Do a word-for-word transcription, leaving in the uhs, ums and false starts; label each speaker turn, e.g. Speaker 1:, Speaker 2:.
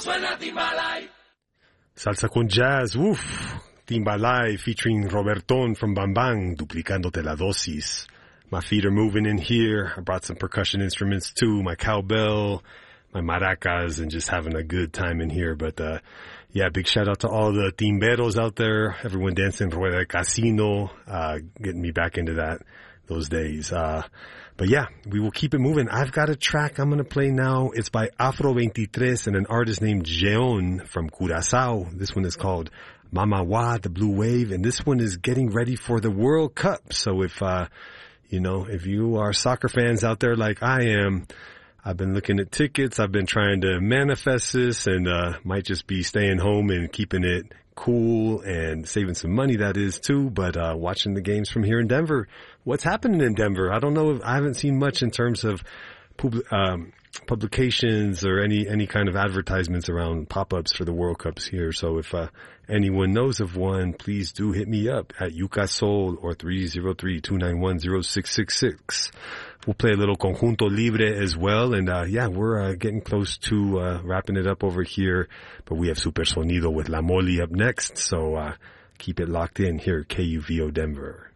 Speaker 1: Salsa con jazz, uff. Timbalay featuring Roberton from Bambang, duplicándote la dosis. My feet are moving in here. I brought some percussion instruments too, my cowbell, my maracas, and just having a good time in here. But, uh, yeah, big shout out to all the timberos out there. Everyone dancing Rueda de Casino, uh, getting me back into that, those days. Uh, but yeah, we will keep it moving. I've got a track I'm going to play now. It's by Afro twenty-three and an artist named Jeon from Curaçao. This one is called Mama Wa, the Blue Wave. And this one is getting ready for the World Cup. So if, uh, you know, if you are soccer fans out there like I am, I've been looking at tickets. I've been trying to manifest this and, uh, might just be staying home and keeping it cool and saving some money, that is too. But, uh, watching the games from here in Denver. What's happening in Denver? I don't know. If, I haven't seen much in terms of, pub- um, publications or any, any kind of advertisements around pop-ups for the World Cups here. So if, uh, anyone knows of one, please do hit me up at Yucasol or three oh three, two nine one, oh six six six. We'll play a little Conjunto Libre as well. And, uh, yeah, we're, uh, getting close to, uh, wrapping it up over here. But we have Super Sonido with La Moli up next. So, uh, keep it locked in here at K U V O Denver.